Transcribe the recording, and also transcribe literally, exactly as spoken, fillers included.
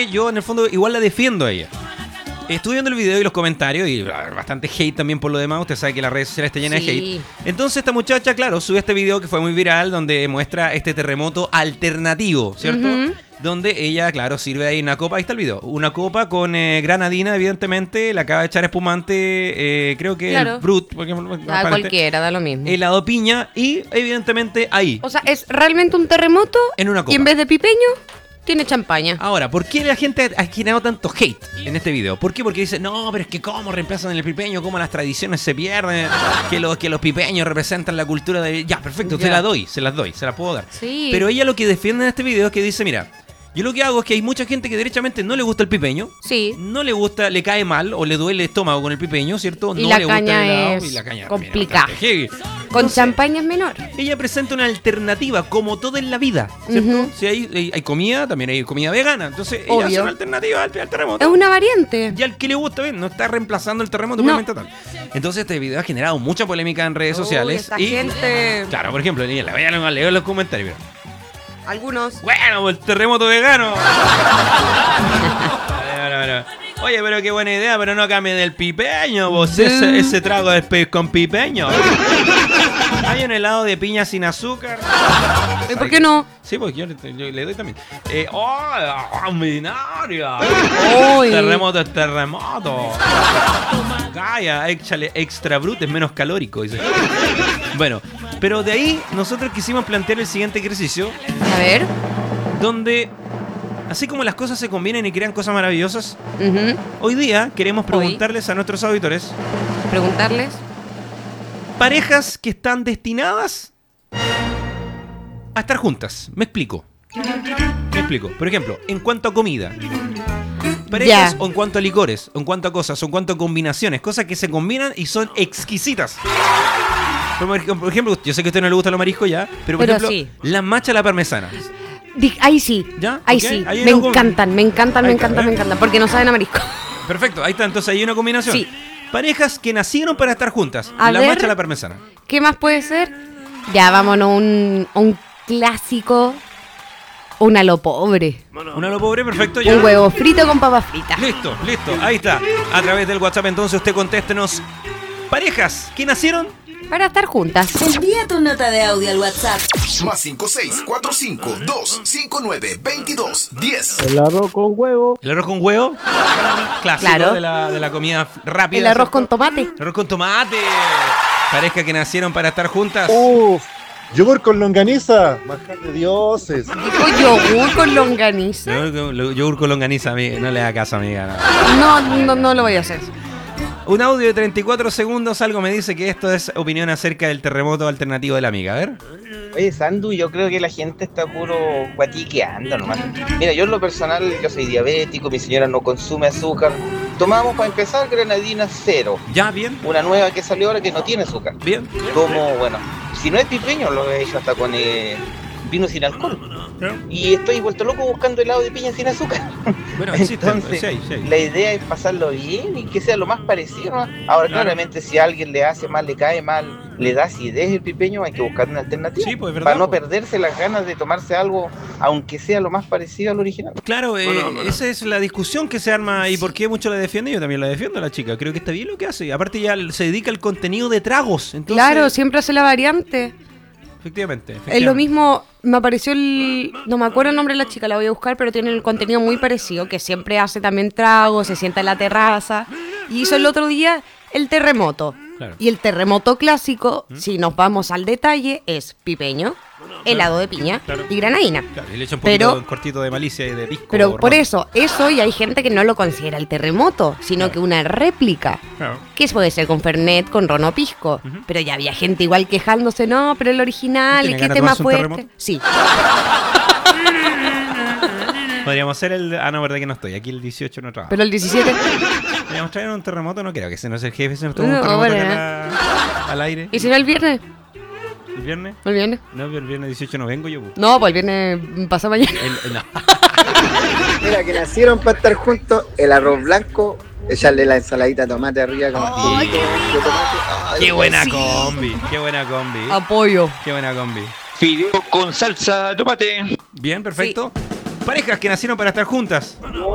que yo en el fondo igual la defiendo a ella. Estuve viendo el video y los comentarios y bastante hate también por lo demás. Usted sabe que las redes sociales están llenas Sí. de hate. Entonces esta muchacha, claro, sube este video que fue muy viral donde muestra este terremoto alternativo, ¿cierto? Ujú. Donde ella, claro, sirve ahí una copa. Ahí está el video. Una copa con eh, granadina, evidentemente. Le acaba de echar espumante, eh, creo que Claro. el Brut. Porque, Da cualquiera, da lo mismo. helado piña y evidentemente ahí, O sea, es realmente un terremoto en una copa. y en vez de pipeño, tiene champaña. Ahora, ¿por qué la gente ha generado tanto hate en este video? ¿Por qué? Porque dice, no, pero es que cómo reemplazan el pipeño, cómo las tradiciones se pierden, que los, que los pipeños representan la cultura de... Ya, perfecto, Ya. se las doy, se las doy, se las puedo dar. Sí. Pero ella lo que defiende en este video es que dice, mira, yo lo que hago es que hay mucha gente que derechamente no le gusta el pipeño, Sí. no le gusta, le cae mal o le duele el estómago con el pipeño, ¿cierto? Y no la le gusta caña el helado es y la caña complicada. mira, bastante heavy. Con Entonces, champaña es menor. ella presenta una alternativa, como todo en la vida, ¿cierto? Ujú. Si hay, hay, hay comida, también hay comida vegana. Entonces, ella Obvio. hace una alternativa al, al terremoto. Es una variante. Y al que le gusta, ¿ven? No está reemplazando el terremoto No. puramente tal. Entonces, este video ha generado mucha polémica en redes Uy, sociales. esta y, gente- claro, por ejemplo, le voy a leer los comentarios. Mira. Algunos. Bueno, el terremoto vegano. Bueno, bueno. Oye, pero qué buena idea, pero no cambien el pipeño, vos. Ese, ese trago es pe- con pipeño. Hay un helado de piña sin azúcar. ¿Y por qué no? Sí, porque yo, le- yo le doy también. Eh, ¡Oh! ¡Oh, binaria! Uy. Terremoto es terremoto. Calla, échale extra brut, es menos calórico, dice. Bueno, pero de ahí nosotros quisimos plantear el siguiente ejercicio, A ver. donde, así como las cosas se combinan y crean cosas maravillosas, Ujú. hoy día queremos Hoy. preguntarles a nuestros auditores, Preguntarles. parejas que están destinadas a estar juntas. Me explico. Me explico. Por ejemplo, en cuanto a comida. Parejas Ya. o en cuanto a licores, o en cuanto a cosas, o en cuanto a combinaciones, cosas que se combinan y son exquisitas. Por ej- por ejemplo, yo sé que a usted no le gusta los mariscos ya, pero por Pero ejemplo, sí. la macha a la parmesana. Di- Ahí sí. ¿Ya? Ahí Ok. sí. Ahí Me no com- encantan, me encantan, me Ahí está, encantan, ¿eh? me encantan. Porque no saben a marisco. Perfecto, ahí está, entonces hay una combinación. Sí. Parejas que nacieron para estar juntas. A la ver. macha a la parmesana. ¿Qué más puede ser? Ya, vámonos a un, a un clásico. Un a lo pobre. Una lo pobre, perfecto. Ya. Un huevo frito con papas fritas. Listo, listo, ahí está. A través del WhatsApp entonces usted contéstenos. Parejas que nacieron. Para estar juntas. Envía tu nota de audio al WhatsApp. Más cinco seis cuatro cinco dos cinco nueve veintidós diez. El arroz con huevo. El arroz con huevo. Clásico Claro. de, la, de la comida rápida. El arroz ¿cierto? con tomate. El arroz con tomate. Parejas que nacieron para estar juntas. Uf, yogur con longaniza. Manjar de dioses. Dijo yogur con longaniza. Yogur con- Yogur con longaniza, amiga. No le da caso, amiga. no. No, no, no lo voy a hacer. Un audio de treinta y cuatro segundos. Algo me dice que esto es opinión acerca del terremoto alternativo de la amiga. A ver. Oye, Sandu, yo creo que la gente está puro guatiqueando nomás. Mira, yo en lo personal, yo soy diabético, mi señora no consume azúcar. Tomamos para empezar granadina cero. Ya, bien. Una nueva que salió ahora que no tiene azúcar. Bien. Tomo, bueno, si no es pipeño, lo he hecho hasta con eh, vino sin alcohol. Y estoy vuelto loco buscando helado de piña sin azúcar. Bueno, existe. Entonces, Sí, hay, sí hay. la idea es pasarlo bien y que sea lo más parecido, ¿no? Ahora, Claro. claramente, si a alguien le hace mal, le cae mal, le da acidez el pipeño, hay que buscar una alternativa. Sí, pues, es verdad, para no pues. perderse las ganas de tomarse algo, aunque sea lo más parecido al original. Claro, eh, esa es la discusión que se arma y por qué mucho la defiende. Yo también la defiendo a la chica. Creo que está bien lo que hace. Aparte ya se dedica al contenido de tragos. Entonces, Claro, siempre hace la variante. Efectivamente, Es lo efectivamente. mismo, me apareció el... No me acuerdo el nombre de la chica, la voy a buscar, pero tiene el contenido muy parecido, que siempre hace también tragos, se sienta en la terraza. Y hizo el otro día el terremoto. Claro. Y el terremoto clásico, si nos vamos al detalle, es pipeño, helado de piña Claro. y granadina. Claro, y le echa un poquito Pero- cortito de malicia y de pisco. Pero por ron. eso, eso y hay gente que no lo considera el terremoto, sino que una réplica. Claro. Que puede ser con Fernet, con Ron o Pisco. Pero ya había gente igual quejándose, no, pero el original, ¿Tiene y que ganas este de más tomarse un fuerte. terremoto? Sí. Podríamos hacer el. Ah, no, verdad que no estoy. Aquí el dieciocho no trabaja. Pero el diecisiete. Podríamos traer un terremoto, no creo que ese no es el jefe, se nos toma No, un terremoto bueno, acá ¿eh? la- al aire. ¿Y si no el viernes? ¿El viernes? ¿El viernes? No, el viernes dieciocho no vengo yo. pu. No, pues el viernes pasa mañana. El- no. Mira, que nacieron para estar juntos, el arroz blanco, echarle la ensaladita de tomate arriba con ¡Ay, de tomate. Ay, Qué buena sí. combi, qué buena combi. Apoyo. Qué buena combi. Fideo con salsa de tomate. Bien, perfecto. Parejas que nacieron para estar juntas.